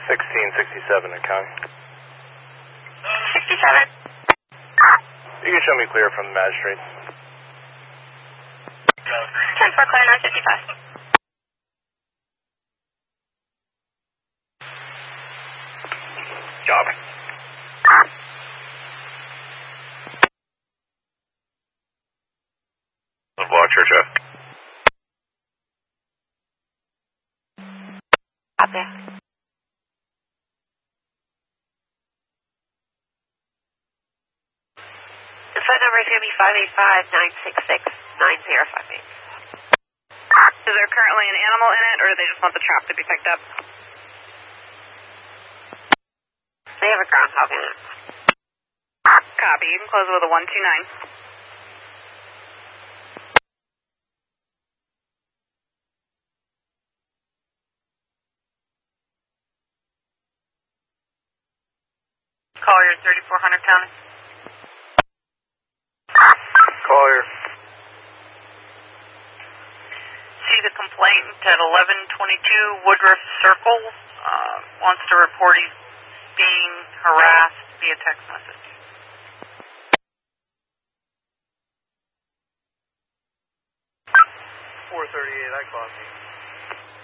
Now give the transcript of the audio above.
1667 in county. 67. You can show me clear from the magistrate. 10-4 clear, 955. Copy. Block Church F. Copy. The phone number is going to be 585-966-9058. Is there currently an animal in it, or do they just want the trap to be picked up? They have a groundhog in it. Copy. You can close with a 129. Collier, 3400 County. Collier. See the complainant at 1122 Woodruff Circle. Wants to report he's being harassed via text message. 438, I copy.